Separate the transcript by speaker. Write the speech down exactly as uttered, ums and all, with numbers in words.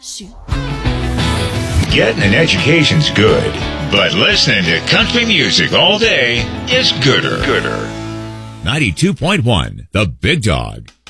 Speaker 1: Shoot.
Speaker 2: Getting an education's good, but listening to country music all day is gooder. Gooder.
Speaker 3: ninety-two point one, The Big Dog.